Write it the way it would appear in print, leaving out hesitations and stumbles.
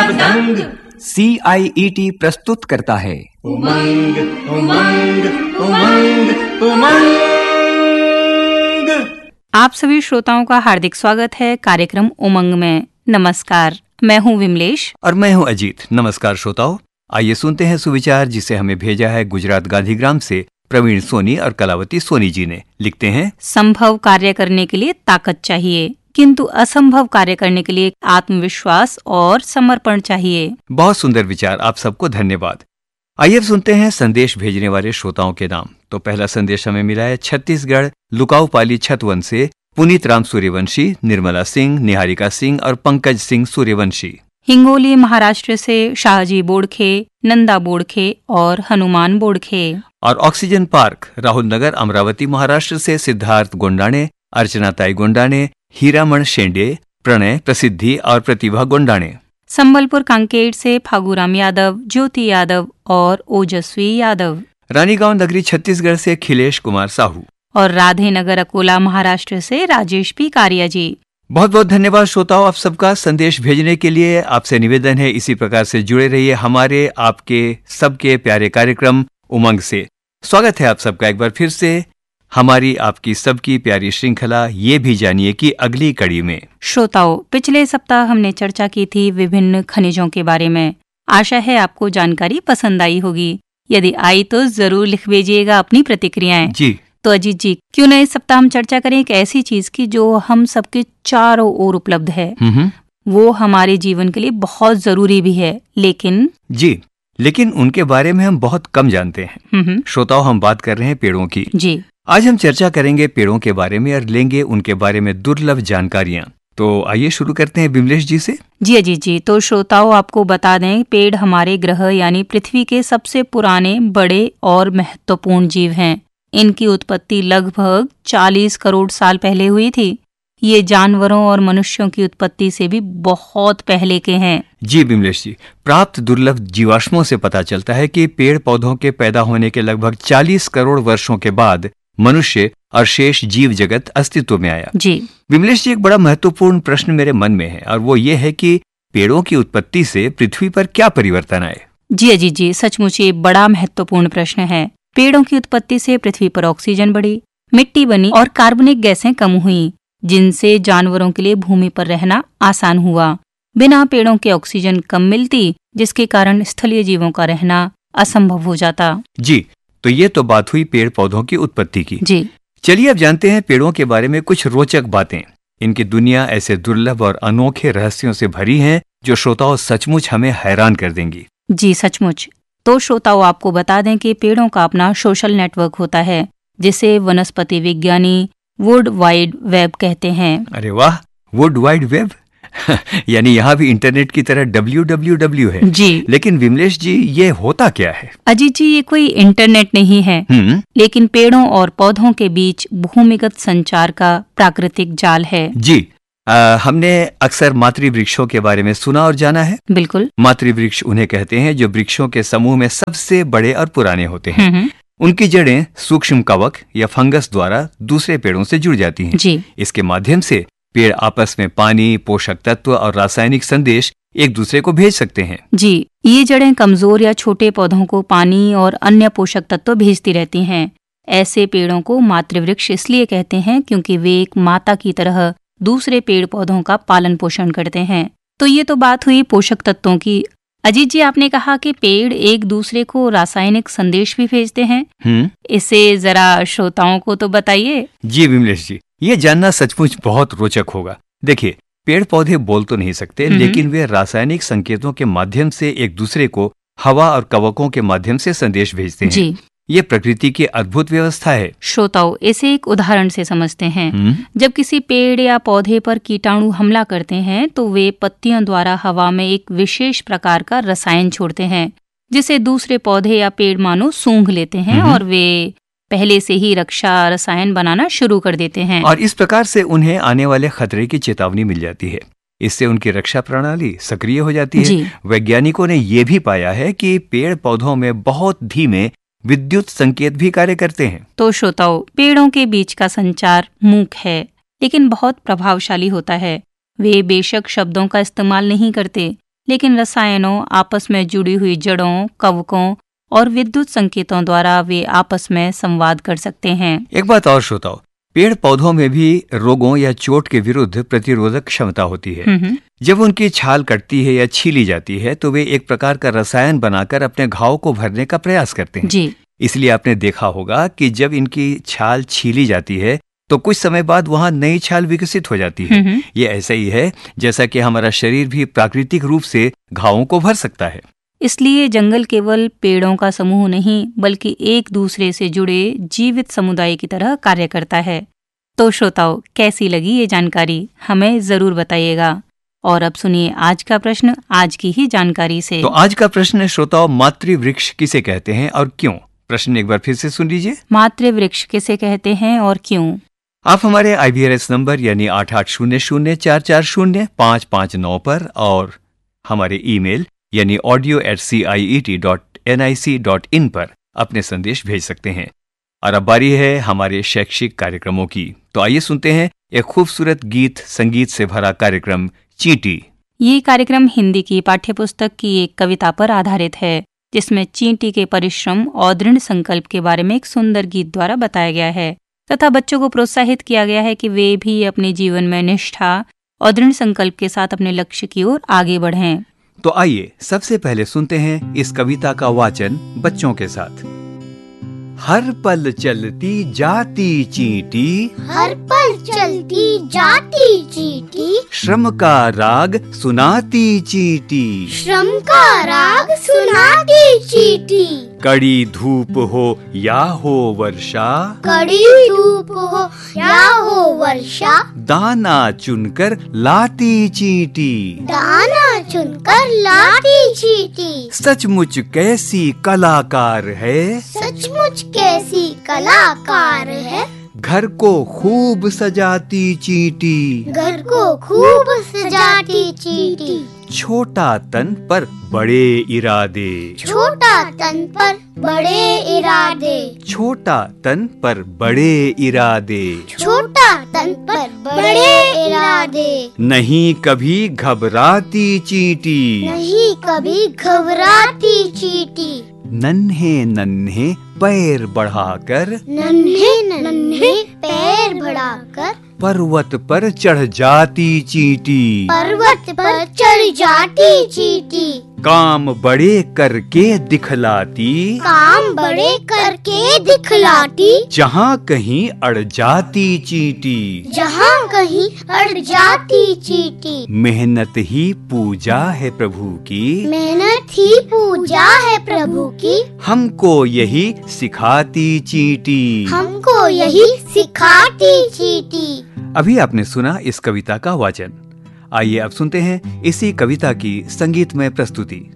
सब दंग। CIET प्रस्तुत करता है उमंग उमंग उमंग उमंग। आप सभी श्रोताओं का हार्दिक स्वागत है कार्यक्रम उमंग में। नमस्कार, मैं हूं विमलेश और मैं हूं अजीत। नमस्कार श्रोताओं, आइए सुनते हैं सुविचार जिसे हमें भेजा है गुजरात गांधीग्राम से प्रवीण सोनी और कलावती सोनी जी ने। लिखते हैं, संभव कार्य करने के लिए ताकत चाहिए, किंतु असंभव कार्य करने के लिए आत्मविश्वास और समर्पण चाहिए। बहुत सुंदर विचार, आप सबको धन्यवाद। आइए अब सुनते हैं संदेश भेजने वाले श्रोताओं के नाम। तो पहला संदेश हमें मिला है छत्तीसगढ़ लुकाऊपाली छतवन से पुनीत राम सूर्यवंशी, निर्मला सिंह, निहारिका सिंह और पंकज सिंह सूर्यवंशी। हिंगोली महाराष्ट्र से शाहजी बोड़खे, नंदा बोड़खे और हनुमान बोड़खे। और ऑक्सीजन पार्क राहुल नगर अमरावती महाराष्ट्र से सिद्धार्थ गोंडाणे, अर्चना ताई गोंडाणे, हीरामण शेंडे, प्रणय प्रसिद्धि और प्रतिभा गोंडाणे। संबलपुर कांकेर से फागुराम यादव, ज्योति यादव और ओजस्वी यादव। रानीगांव नगरी छत्तीसगढ़ से खिलेश कुमार साहू। और राधे नगर अकोला महाराष्ट्र से राजेश पी कारिया जी। बहुत बहुत धन्यवाद श्रोताओं आप सबका संदेश भेजने के लिए। आपसे निवेदन है इसी प्रकार से जुड़े रहिए हमारे आपके सबके प्यारे कार्यक्रम उमंग से। स्वागत है आप सबका एक बार फिर से हमारी आपकी सबकी प्यारी श्रृंखला ये भी जानिए कि अगली कड़ी में। श्रोताओं, पिछले सप्ताह हमने चर्चा की थी विभिन्न खनिजों के बारे में। आशा है आपको जानकारी पसंद आई होगी। यदि आई तो जरूर लिख भेजिएगा अपनी प्रतिक्रियाएं। जी तो अजीत जी, क्यों न इस सप्ताह हम चर्चा करें एक ऐसी चीज की जो हम सबके चारों ओर उपलब्ध है। वो हमारे जीवन के लिए बहुत जरूरी भी है, लेकिन उनके बारे में हम बहुत कम जानते हैं। श्रोताओं, हम बात कर रहे हैं पेड़ों की। जी, आज हम चर्चा करेंगे पेड़ों के बारे में और लेंगे उनके बारे में दुर्लभ जानकारियां। तो आइए शुरू करते हैं विमलेश जी से। जी अजीत जी, तो श्रोताओं आपको बता दें, पेड़ हमारे ग्रह यानी पृथ्वी के सबसे पुराने, बड़े और महत्वपूर्ण जीव हैं। इनकी उत्पत्ति लगभग 40 करोड़ साल पहले हुई थी। ये जानवरों और मनुष्यों की उत्पत्ति से भी बहुत पहले के हैं। जी विमलेश जी, प्राप्त दुर्लभ जीवाश्मों से पता चलता है कि पेड़ पौधों के पैदा होने के लगभग 40 करोड़ वर्षों के बाद मनुष्य और शेष जीव जगत अस्तित्व में आया। जी विमलेश जी, एक बड़ा महत्वपूर्ण प्रश्न मेरे मन में है और वो ये है कि पेड़ों की उत्पत्ति से पृथ्वी पर क्या परिवर्तन आए। जी अजीत जी, सचमुच ये बड़ा महत्वपूर्ण प्रश्न है। पेड़ों की उत्पत्ति से पृथ्वी पर ऑक्सीजन बढ़ी, मिट्टी बनी और कार्बनिक गैसें कम हुई, जिनसे जानवरों के लिए भूमि पर रहना आसान हुआ। बिना पेड़ों के ऑक्सीजन कम मिलती, जिसके कारण स्थलीय जीवों का रहना असंभव हो जाता। जी, तो ये तो बात हुई पेड़ पौधों की उत्पत्ति की। जी, चलिए अब जानते हैं पेड़ों के बारे में कुछ रोचक बातें। इनकी दुनिया ऐसे दुर्लभ और अनोखे रहस्यों से भरी है जो श्रोताओं सचमुच हमें हैरान कर देंगी। जी सचमुच। तो श्रोताओं आपको बता दें कि पेड़ों का अपना सोशल नेटवर्क होता है, जिसे वनस्पति विज्ञानी वर्ल्ड वाइड वेब कहते हैं। अरे वाह, वर्ल्ड वाइड वेब यानी यहाँ भी इंटरनेट की तरह www है। जी, लेकिन विमलेश जी, ये होता क्या है? अजीत जी, ये कोई इंटरनेट नहीं है, लेकिन पेड़ों और पौधों के बीच भूमिगत संचार का प्राकृतिक जाल है। जी, हमने अक्सर मातृवृक्षों के बारे में सुना और जाना है। बिल्कुल। मातृवृक्ष उन्हें कहते हैं जो वृक्षों के समूह में सबसे बड़े और पुराने होते हैं। उनकी जड़ें सूक्ष्म कवक या फंगस द्वारा दूसरे पेड़ों से जुड़ जाती हैं। जी, इसके माध्यम से पेड़ आपस में पानी, पोषक तत्व और रासायनिक संदेश एक दूसरे को भेज सकते हैं। जी, ये जड़ें कमजोर या छोटे पौधों को पानी और अन्य पोषक तत्व भेजती रहती हैं। ऐसे पेड़ों को मातृवृक्ष इसलिए कहते हैं क्योंकि वे एक माता की तरह दूसरे पेड़ पौधों का पालन पोषण करते हैं। तो ये तो बात हुई पोषक तत्वों की। अजीत जी, आपने कहा कि पेड़ एक दूसरे को रासायनिक संदेश भी भेजते हैं। इसे जरा श्रोताओं को तो बताइए। जी विमलेश जी, ये जानना सचमुच बहुत रोचक होगा। देखिए, पेड़ पौधे बोल तो नहीं सकते, लेकिन वे रासायनिक संकेतों के माध्यम से एक दूसरे को हवा और कवकों के माध्यम से संदेश भेजते हैं। जी, ये प्रकृति की अद्भुत व्यवस्था है। श्रोताओं, इसे एक उदाहरण से समझते हैं। जब किसी पेड़ या पौधे पर कीटाणु हमला करते हैं तो वे पत्तियों द्वारा हवा में एक विशेष प्रकार का रसायन छोड़ते हैं, जिसे दूसरे पौधे या पेड़ मानो सूंघ लेते हैं और वे पहले से ही रक्षा रसायन बनाना शुरू कर देते हैं। और इस प्रकार से उन्हें आने वाले खतरे की चेतावनी मिल जाती है। इससे उनकी रक्षा प्रणाली सक्रिय हो जाती है। वैज्ञानिकों ने यह भी पाया है कि पेड़ पौधों में बहुत धीमे विद्युत संकेत भी कार्य करते हैं। तो श्रोताओं, पेड़ों के बीच का संचार मूक है, लेकिन बहुत प्रभावशाली होता है। वे बेशक शब्दों का इस्तेमाल नहीं करते, लेकिन रसायनों, आपस में जुड़ी हुई जड़ों, कवकों और विद्युत संकेतों द्वारा वे आपस में संवाद कर सकते हैं। एक बात और श्रोताओ, पेड़ पौधों में भी रोगों या चोट के विरुद्ध प्रतिरोधक क्षमता होती है। जब उनकी छाल कटती है या छीली जाती है तो वे एक प्रकार का रसायन बनाकर अपने घाव को भरने का प्रयास करते हैं। जी। इसलिए आपने देखा होगा कि जब इनकी छाल छीली जाती है तो कुछ समय बाद वहां नई छाल विकसित हो जाती है। ये ऐसा ही है जैसा कि हमारा शरीर भी प्राकृतिक रूप से घावों को भर सकता है। इसलिए जंगल केवल पेड़ों का समूह नहीं बल्कि एक दूसरे से जुड़े जीवित समुदाय की तरह कार्य करता है। तो श्रोताओ, कैसी लगी ये जानकारी हमें जरूर बताइएगा। और अब सुनिए आज का प्रश्न आज की ही जानकारी से। तो आज का प्रश्न है श्रोताओं, मातृवृक्ष किसे कहते हैं और क्यों? प्रश्न एक बार फिर से सुन लीजिए। मातृवृक्ष किसे कहते हैं और क्यों? आप हमारे IVRS नंबर यानी 8800440559 पर और हमारे ईमेल यानी audio@ciet.nic.in पर अपने संदेश भेज सकते हैं। और अब बारी है हमारे शैक्षिक कार्यक्रमों की। तो आइए सुनते हैं एक खूबसूरत गीत संगीत से भरा कार्यक्रम चींटी। ये कार्यक्रम हिंदी की पाठ्यपुस्तक की एक कविता पर आधारित है जिसमें चींटी के परिश्रम और दृढ़ संकल्प के बारे में एक सुंदर गीत द्वारा बताया गया है तथा बच्चों को प्रोत्साहित किया गया है कि वे भी अपने जीवन में निष्ठा और दृढ़ संकल्प के साथ अपने लक्ष्य की ओर आगे बढ़ें। तो आइए सबसे पहले सुनते हैं इस कविता का वाचन बच्चों के साथ। हर पल चलती जाती चींटी, हर पल चलती जाती चींटी, श्रम का राग सुनाती चींटी, श्रम का राग सुनाती चींटी। कड़ी धूप हो या हो वर्षा, कड़ी धूप हो या हो वर्षा, दाना चुनकर लाती चींटी, दाना चुनकर लाती चींटी। सचमुच कैसी कलाकार है, सचमुच कैसी कलाकार है, घर को खूब सजाती चींटी, घर को खूब सजाती चींटी। छोटा तन पर बड़े इरादे, छोटा तन पर बड़े इरादे, छोटा तन पर बड़े इरादे, छोटा तन पर बड़े इरादे। नहीं कभी घबराती चींटी, नहीं कभी घबराती चींटी। नन्हे नन्हे पैर बढ़ाकर, नन्हे नन्हे पैर बढ़ाकर, पर्वत पर चढ़ जाती चींटी, पर्वत पर चढ़ जाती चींटी। काम बड़े करके दिखलाती, काम बड़े करके दिखलाती, जहाँ कहीं अड़ जाती चींटी, जहाँ कहीं अड़ जाती चींटी। मेहनत ही पूजा है प्रभु की, मेहनत ही पूजा है प्रभु की, हमको यही सिखाती चींटी। हमको यही सिखाती चींटी। अभी आपने सुना इस कविता का वाचन। आइए अब सुनते हैं इसी कविता की संगीतमय प्रस्तुति।